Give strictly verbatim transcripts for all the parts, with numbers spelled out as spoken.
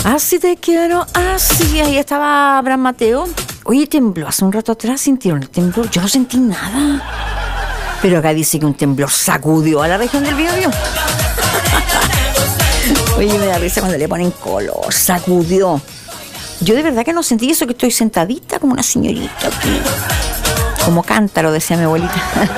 Así te quiero, así. Ahí estaba Abraham Mateo. Oye, tembló hace un rato atrás, ¿sintieron el temblor? Yo no sentí nada. Pero acá dice que un temblor sacudió a la región del Biobío. Oye, me da risa cuando le ponen color, sacudió. Yo de verdad que no sentí eso, que estoy sentadita como una señorita aquí. Como cántaro, decía mi abuelita.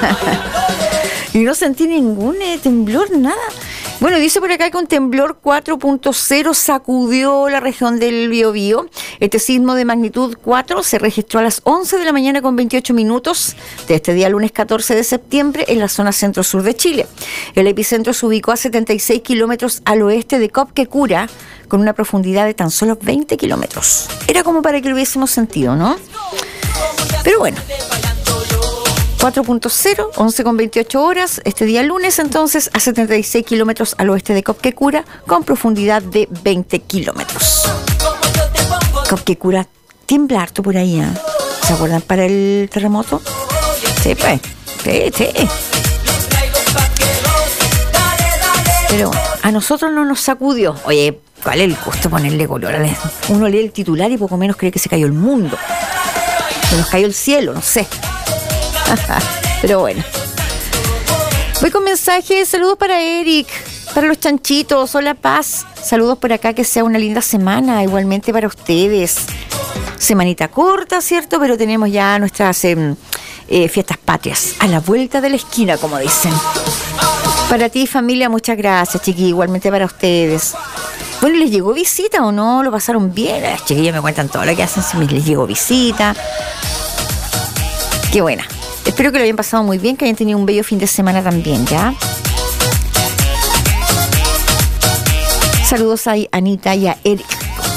Y no sentí ningún eh, temblor, nada. Bueno, dice por acá que un temblor cuatro punto cero sacudió la región del Biobío. Este sismo de magnitud cuatro se registró a las once de la mañana con veintiocho minutos de este día lunes catorce de septiembre en la zona centro-sur de Chile. El epicentro se ubicó a setenta y seis kilómetros al oeste de Copquecura, con una profundidad de tan solo veinte kilómetros. Era como para que lo hubiésemos sentido, ¿no? Pero bueno. cuatro punto cero, once con veintiocho horas, este día lunes entonces, a setenta y seis kilómetros al oeste de Copquecura, con profundidad de veinte kilómetros. Copquecura, tiembla harto por ahí, ¿eh? ¿Se acuerdan para el terremoto? Sí, pues, sí, sí. Pero a nosotros no nos sacudió. Oye, ¿cuál es el gusto ponerle color? Uno lee el titular y poco menos cree que se cayó el mundo. Se nos cayó el cielo, no sé. Pero bueno. Voy con mensajes. Saludos para Eric, para los chanchitos. Hola, Paz. Saludos por acá, que sea una linda semana. Igualmente para ustedes. Semanita corta, ¿cierto? Pero tenemos ya nuestras eh, eh, fiestas patrias a la vuelta de la esquina, como dicen. Para ti, familia, muchas gracias, chiqui. Igualmente para ustedes. Bueno, ¿les llegó visita o no? ¿Lo pasaron bien? Las chiquillas me cuentan todo lo que hacen. Si les llegó visita. Qué buena. Espero que lo hayan pasado muy bien, que hayan tenido un bello fin de semana también, ¿ya? Saludos a Anita y a Eric.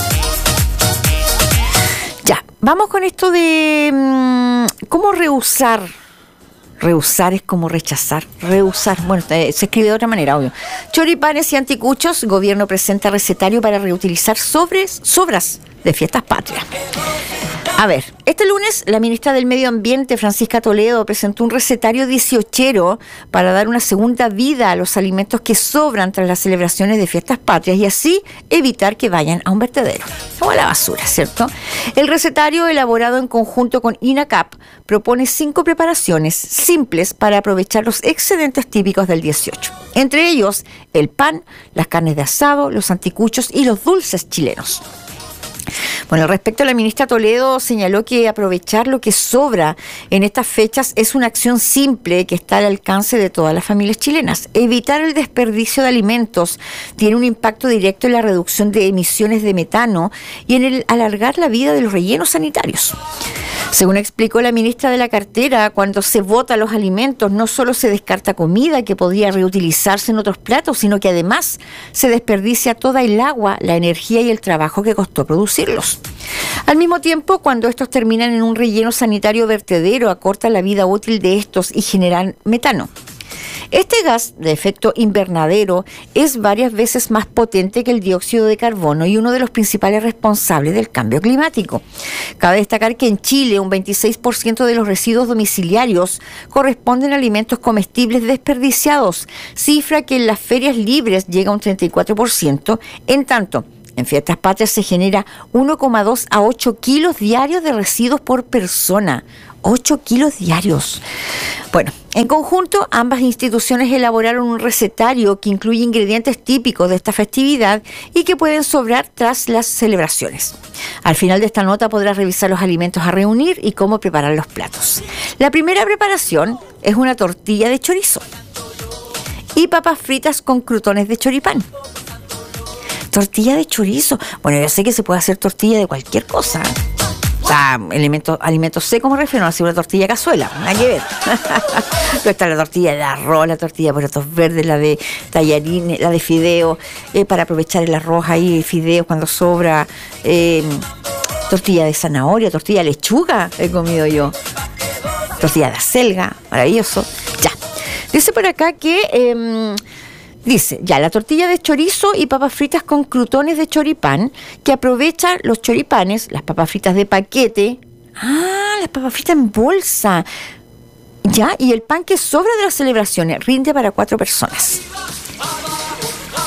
Ya, vamos con esto de mmm, cómo rehusar. Rehusar es como rechazar. Rehusar, bueno, se escribe de otra manera, obvio. Choripanes y anticuchos. Gobierno presenta recetario para reutilizar sobres, sobras de fiestas patrias. A ver, este lunes la ministra del Medio Ambiente, Francisca Toledo, presentó un recetario dieciochero para dar una segunda vida a los alimentos que sobran tras las celebraciones de fiestas patrias y así evitar que vayan a un vertedero o a la basura, ¿cierto? El recetario, elaborado en conjunto con INACAP, propone cinco preparaciones simples para aprovechar los excedentes típicos del dieciocho. Entre ellos, el pan, las carnes de asado, los anticuchos y los dulces chilenos. Bueno, respecto a la ministra Toledo, señaló que aprovechar lo que sobra en estas fechas es una acción simple que está al alcance de todas las familias chilenas. Evitar el desperdicio de alimentos tiene un impacto directo en la reducción de emisiones de metano y en el alargar la vida de los rellenos sanitarios. Según explicó la ministra de la cartera, cuando se botan los alimentos no solo se descarta comida que podría reutilizarse en otros platos, sino que además se desperdicia toda el agua, la energía y el trabajo que costó producirlos. Al mismo tiempo, cuando estos terminan en un relleno sanitario vertedero, acorta la vida útil de estos y generan metano. Este gas de efecto invernadero es varias veces más potente que el dióxido de carbono y uno de los principales responsables del cambio climático. Cabe destacar que en Chile un veintiséis por ciento de los residuos domiciliarios corresponden a alimentos comestibles desperdiciados, cifra que en las ferias libres llega a un treinta y cuatro por ciento, en tanto en fiestas patrias se genera uno coma dos a ocho kilos diarios de residuos por persona. ocho kilos diarios. Bueno, en conjunto, ambas instituciones elaboraron un recetario que incluye ingredientes típicos de esta festividad y que pueden sobrar tras las celebraciones. Al final de esta nota podrás revisar los alimentos a reunir y cómo preparar los platos. La primera preparación es una tortilla de chorizo y papas fritas con crutones de choripán. Tortilla de chorizo. Bueno, yo sé que se puede hacer tortilla de cualquier cosa. O sea, elementos, alimentos secos me refiero, no así una tortilla de cazuela, nada que ver. Pero está la tortilla de arroz, la tortilla de porotos verdes, la de tallarines, la de fideo, eh, para aprovechar el arroz ahí, fideos cuando sobra, eh, tortilla de zanahoria, tortilla de lechuga he comido yo, tortilla de acelga, maravilloso. Ya, dice por acá que... Eh, Dice, ya, la tortilla de chorizo y papas fritas con crutones de choripán, que aprovechan los choripanes, las papas fritas de paquete, ah, las papas fritas en bolsa, ya, y el pan que sobra de las celebraciones, rinde para cuatro personas.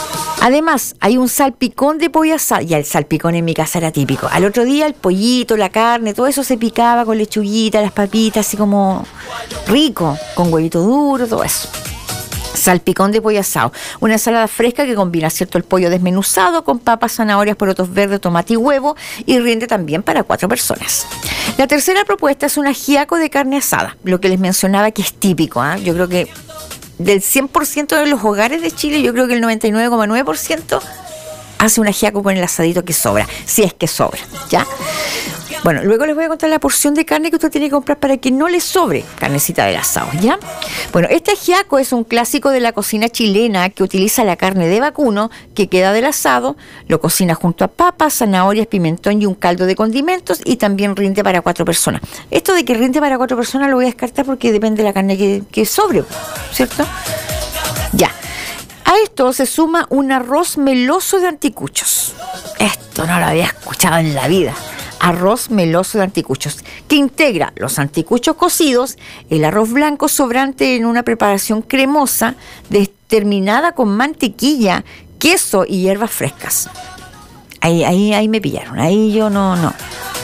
Además, hay un salpicón de pollo asado. Ya el salpicón en mi casa era típico. Al otro día el pollito, la carne, todo eso se picaba con lechuguita, las papitas, así como rico, con huevito duro, todo eso. Salpicón de pollo asado. Una ensalada fresca que combina, ¿cierto?, el pollo desmenuzado con papas, zanahorias, porotos verdes, tomate y huevo, y rinde también para cuatro personas. La tercera propuesta es un ajiaco de carne asada, lo que les mencionaba que es típico, ¿eh? Yo creo que del cien por ciento de los hogares de Chile, yo creo que el noventa y nueve coma nueve por ciento hace un ajiaco con el asadito que sobra, si es que sobra, ¿ya? Bueno, luego les voy a contar la porción de carne que usted tiene que comprar para que no le sobre carnecita del asado, ¿ya? Bueno, este ajiaco es un clásico de la cocina chilena que utiliza la carne de vacuno que queda del asado, lo cocina junto a papas, zanahorias, pimentón y un caldo de condimentos, y también rinde para cuatro personas. Esto de que rinde para cuatro personas lo voy a descartar porque depende de la carne que, que sobre, ¿cierto? Ya. A esto se suma un arroz meloso de anticuchos. Esto no lo había escuchado en la vida. Arroz meloso de anticuchos, que integra los anticuchos cocidos, el arroz blanco sobrante en una preparación cremosa, determinada con mantequilla, queso y hierbas frescas. Ahí, ahí, ahí me pillaron, ahí yo no, no.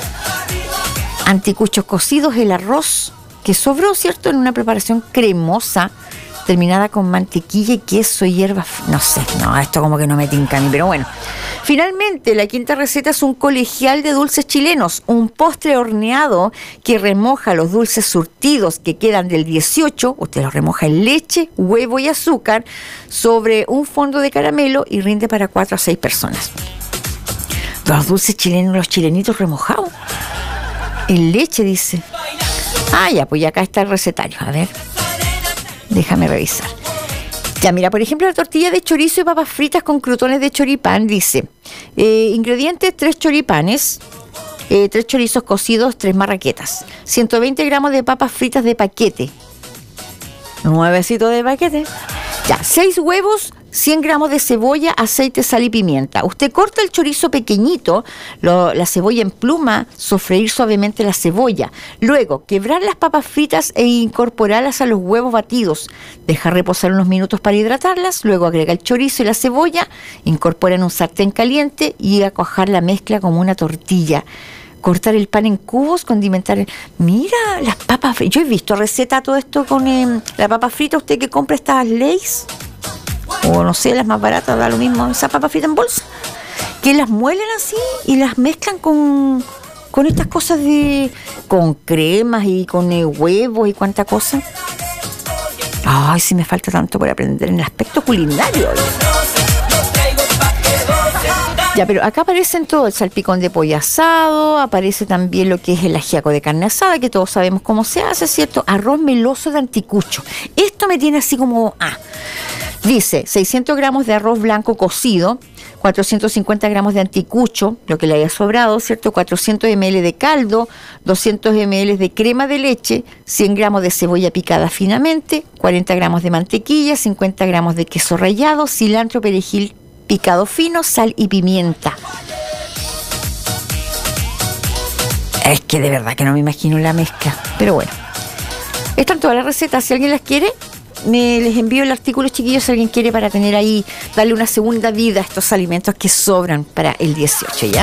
Anticuchos cocidos, el arroz que sobró, ¿cierto?, en una preparación cremosa, terminada con mantequilla, queso y hierbas, no sé, no, esto como que no me tinca a mí, pero bueno. Finalmente, la quinta receta es un colegial de dulces chilenos, un postre horneado que remoja los dulces surtidos que quedan del dieciocho, usted los remoja en leche, huevo y azúcar, sobre un fondo de caramelo y rinde para cuatro a seis personas. Los dulces chilenos, los chilenitos remojados, en leche, dice. Ah, ya, pues ya acá está el recetario, a ver. Déjame revisar. Ya, mira, por ejemplo, la tortilla de chorizo y papas fritas con crutones de choripán, dice. Eh, ingredientes, tres choripanes, eh, tres chorizos cocidos, tres marraquetas, ciento veinte gramos de papas fritas de paquete, nuevecitos de paquete. Ya, seis huevos, cien gramos de cebolla, aceite, sal y pimienta. Usted corta el chorizo pequeñito, lo, la cebolla en pluma, sofreír suavemente la cebolla. Luego, quebrar las papas fritas e incorporarlas a los huevos batidos. Dejar reposar unos minutos para hidratarlas. Luego agrega el chorizo y la cebolla, incorpora en un sartén caliente y a cuajar la mezcla como una tortilla. Cortar el pan en cubos, condimentar el... Mira, las papas fritas. Yo he visto receta todo esto con eh, la papa frita. Usted que compra estas Lay's, o no sé, las más baratas, da lo mismo, esas papas fritas en bolsa, que las muelen así y las mezclan con, con estas cosas de... con cremas y con eh, huevos y cuánta cosa. Ay, sí me falta tanto por aprender en el aspecto culinario. Ya, pero acá aparecen todo, el salpicón de pollo asado, aparece también lo que es el ajiaco de carne asada, que todos sabemos cómo se hace, ¿cierto? Arroz meloso de anticucho. Esto me tiene así como... ah. Dice, seiscientos gramos de arroz blanco cocido, cuatrocientos cincuenta gramos de anticucho, lo que le haya sobrado, ¿cierto? cuatrocientos mililitros de caldo, doscientos mililitros de crema de leche, cien gramos de cebolla picada finamente, cuarenta gramos de mantequilla, cincuenta gramos de queso rallado, cilantro, perejil picado fino, sal y pimienta. Es que de verdad que no me imagino la mezcla, pero bueno. Están todas las recetas, si alguien las quiere, me les envío el artículo, chiquillos, si alguien quiere, para tener ahí, darle una segunda vida a estos alimentos que sobran para el dieciocho, ¿ya?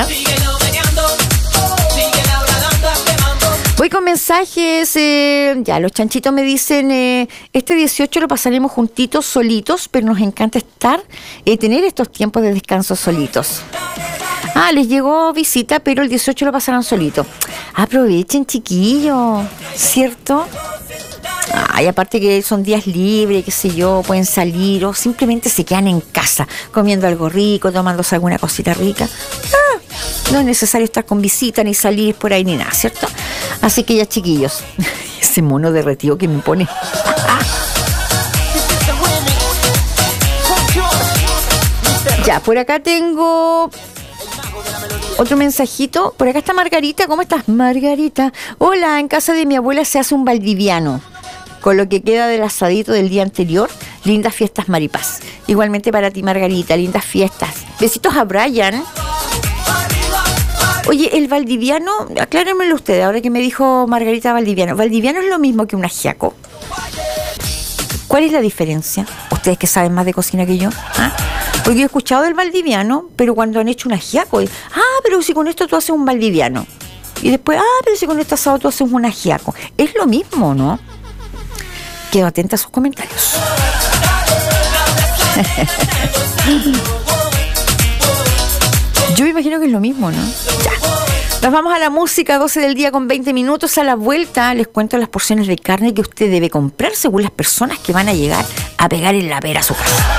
Voy con mensajes, eh, ya, los chanchitos me dicen, eh, este dieciocho lo pasaremos juntitos, solitos, pero nos encanta estar, eh, tener estos tiempos de descanso solitos. Ah, les llegó visita, pero el dieciocho lo pasarán solitos. Aprovechen, chiquillos, ¿cierto? Ay, aparte que son días libres, qué sé yo, pueden salir o simplemente se quedan en casa comiendo algo rico, tomándose alguna cosita rica. Ah, no es necesario estar con visita ni salir por ahí ni nada, ¿cierto? Así que ya, chiquillos, ese mono derretido que me pone. Ya, por acá tengo otro mensajito. Por acá está Margarita. ¿Cómo estás, Margarita? Hola, en casa de mi abuela se hace un valdiviano con lo que queda del asadito del día anterior. Lindas fiestas, Maripaz. Igualmente para ti, Margarita, lindas fiestas. Besitos a Brian. Oye, el valdiviano, aclárenmelo ustedes, ahora que me dijo Margarita valdiviano. ¿Valdiviano es lo mismo que un ajiaco? ¿Cuál es la diferencia? Ustedes que saben más de cocina que yo. ¿Ah? Porque yo he escuchado del valdiviano, pero cuando han hecho un ajiaco, y, ah, pero si con esto tú haces un valdiviano. Y después, ah, pero si con este asado tú haces un ajiaco. Es lo mismo, ¿no? Quedo atenta a sus comentarios. Yo me imagino que es lo mismo, ¿no? Ya. Nos vamos a la música, doce del día con veinte minutos. A la vuelta les cuento las porciones de carne que usted debe comprar según las personas que van a llegar a pegar en la pera a su casa.